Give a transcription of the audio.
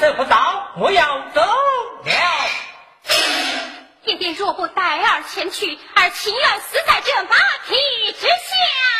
色不早，我要走了。 爹爹若不带儿前去，儿情愿死在这马蹄之下。